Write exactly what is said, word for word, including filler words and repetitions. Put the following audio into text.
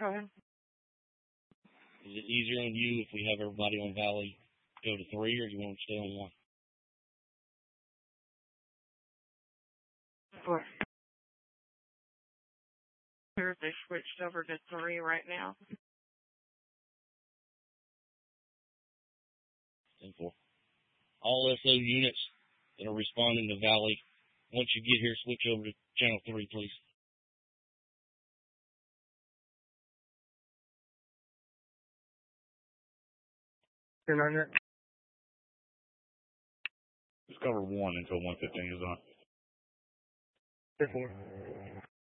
Okay. Is it easier on you if we have everybody on Valley go to three, or do you want them to stay on one? Four. Here they switched over to three right now. ten four. All S O units that are responding to Valley, once you get here, switch over to channel three, please. ten nine there. Just cover one until one fifteen is on. ten four.